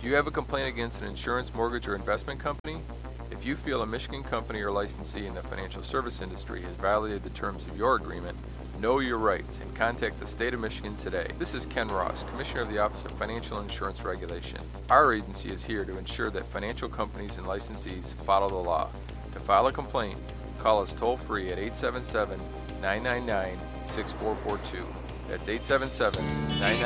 Do you have a complaint against an insurance, mortgage, or investment company? If you feel a Michigan company or licensee in the financial service industry has violated the terms of your agreement, know your rights and contact the State of Michigan today. This is Ken Ross, Commissioner of the Office of Financial Insurance Regulation. Our agency is here to ensure that financial companies and licensees follow the law. To file a complaint, call us toll-free at 877-999-6442. That's 877-999-6442.